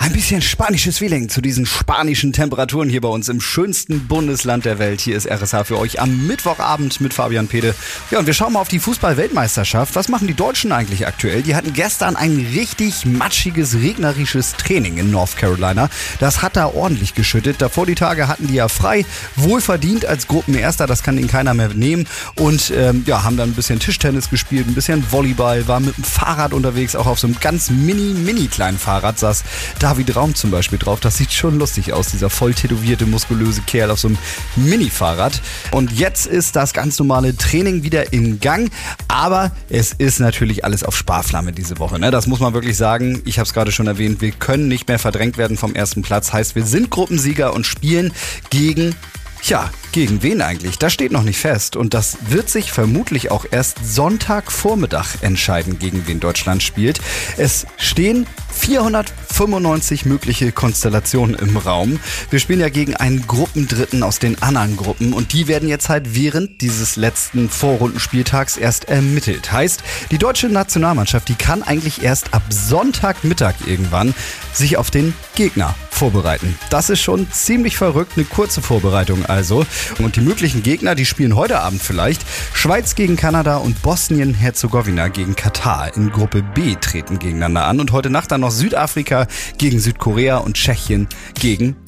Ein bisschen spanisches Feeling zu diesen spanischen Temperaturen hier bei uns im schönsten Bundesland der Welt. Hier ist RSH für euch am Mittwochabend mit Fabian Pede. Ja, und wir schauen mal auf die Fußball-Weltmeisterschaft. Was machen die Deutschen eigentlich aktuell? Die hatten gestern ein richtig matschiges, regnerisches Training in North Carolina. Das hat da ordentlich geschüttet. Davor die Tage hatten die ja frei, wohlverdient als Gruppenerster. Das kann ihnen keiner mehr nehmen. Und haben dann ein bisschen Tischtennis gespielt, ein bisschen Volleyball, war mit dem Fahrrad unterwegs, auch auf so einem ganz mini kleinen Fahrrad saß David Raum zum Beispiel drauf. Das sieht schon lustig aus, dieser voll tätowierte, muskulöse Kerl auf so einem Mini-Fahrrad. Und jetzt ist das ganz normale Training wieder im Gang. Aber es ist natürlich alles auf Sparflamme diese Woche, ne? Das muss man wirklich sagen. Ich habe es gerade schon erwähnt, wir können nicht mehr verdrängt werden vom ersten Platz. Heißt, wir sind Gruppensieger und spielen gegen wen eigentlich? Das steht noch nicht fest und das wird sich vermutlich auch erst Sonntagvormittag entscheiden, gegen wen Deutschland spielt. Es stehen 495 mögliche Konstellationen im Raum. Wir spielen ja gegen einen Gruppendritten aus den anderen Gruppen und die werden jetzt halt während dieses letzten Vorrundenspieltags erst ermittelt. Heißt, die deutsche Nationalmannschaft, die kann eigentlich erst ab Sonntagmittag irgendwann sich auf den Gegner vorbereiten. Das ist schon ziemlich verrückt, eine kurze Vorbereitung also. Und die möglichen Gegner, die spielen heute Abend vielleicht. Schweiz gegen Kanada und Bosnien-Herzegowina gegen Katar. In Gruppe B treten gegeneinander an und heute Nacht dann noch Südafrika gegen Südkorea und Tschechien gegen